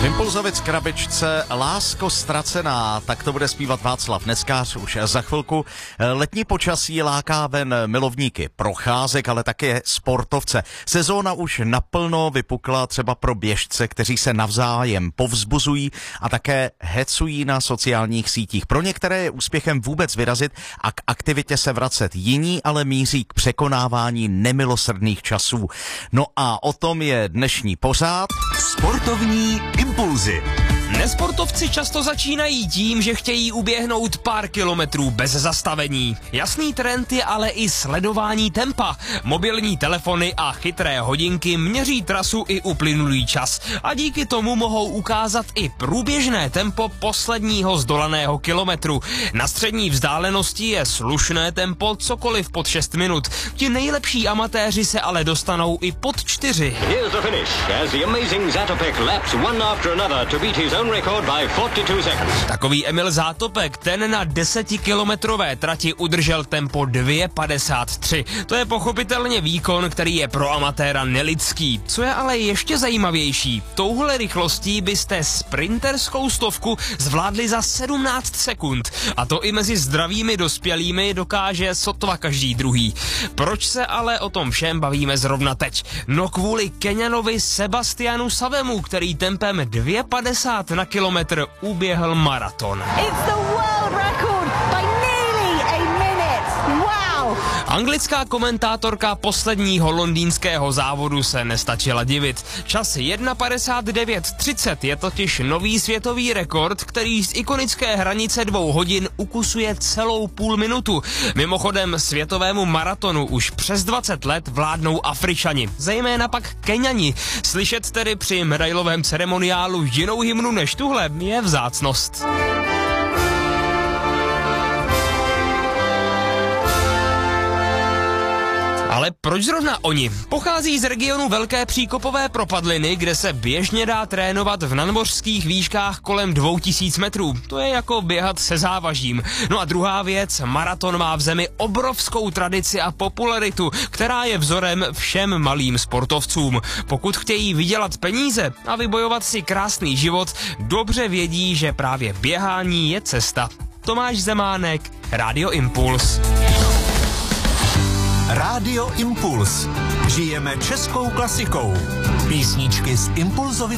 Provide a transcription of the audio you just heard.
V Impulzovic krabičce Lásko ztracená, tak to bude zpívat Václav Neskář už za chvilku. Letní počasí láká ven milovníky procházek, ale také sportovce. Sezóna už naplno vypukla třeba pro běžce, kteří se navzájem povzbuzují a také hecují na sociálních sítích. Pro některé je úspěchem vůbec vyrazit a k aktivitě se vracet. Jiní ale míří k překonávání nemilosrdných časů. No a o tom je dnešní pořad. Sportovní impulzy. Nesportovci často začínají tím, že chtějí uběhnout pár kilometrů bez zastavení. Jasný trend je ale i sledování tempa. Mobilní telefony a chytré hodinky měří trasu i uplynulý čas a díky tomu mohou ukázat i průběžné tempo posledního zdolaného kilometru. Na střední vzdálenosti je slušné tempo cokoliv pod 6 minut. Ti nejlepší amatéři se ale dostanou i pod 4. Here's the finish as the amazing Zatopek laps one after another to beat his own record by 42 seconds. Takový Emil Zátopek, ten na 10kilometrové trati udržel tempo 2,53. To je pochopitelně výkon, který je pro amatéra nelidský. Co je ale ještě zajímavější, touhle rychlostí byste sprinterskou stovku zvládli za 17 sekund. A to i mezi zdravými dospělými dokáže sotva každý druhý. Proč se ale o tom všem bavíme zrovna teď? No kvůli Keňanovi Sebastianu Savemu, který tempem 2,50 na kilometr uběhl maraton. It's the world record by nearly a minute. Wow! Anglická komentátorka posledního londýnského závodu se nestačila divit. Čas 1:59:30 je totiž nový světový rekord, který z ikonické hranice 2 hodin ukusuje celou půl minutu. Mimochodem světovému maratonu už přes 20 let vládnou Afričani, zejména pak Keňani. Slyšet tedy při medailovém ceremoniálu jinou hymnu než tuhle je vzácnost. Ale proč zrovna oni? Pochází z regionu Velké příkopové propadliny, kde se běžně dá trénovat v nadmořských výškách kolem 2000 metrů. To je jako běhat se závažím. No a druhá věc, maraton má v zemi obrovskou tradici a popularitu, která je vzorem všem malým sportovcům. Pokud chtějí vydělat peníze a vybojovat si krásný život, dobře vědí, že právě běhání je cesta. Tomáš Zemánek, Rádio Impuls. Rádio Impuls. Žijeme českou klasikou. Písničky z Impulzovic